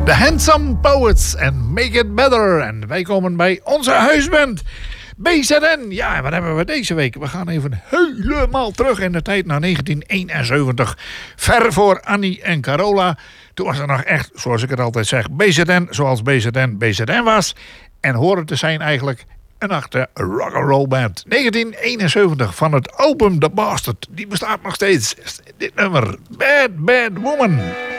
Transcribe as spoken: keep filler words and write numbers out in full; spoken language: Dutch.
The Handsome Poets en Make It Better. En wij komen bij onze huisband B Z N. Ja, wat hebben we deze week? We gaan even helemaal terug in de tijd naar negentien eenenzeventig. Ver voor Annie en Carola. Toen was er nog echt, zoals ik het altijd zeg, B Z N zoals B Z N B Z N was. En horen te zijn eigenlijk een echte rock'n'roll band. negentien eenenzeventig van het album The Bastard. Die bestaat nog steeds. Dit nummer, Bad Bad Woman.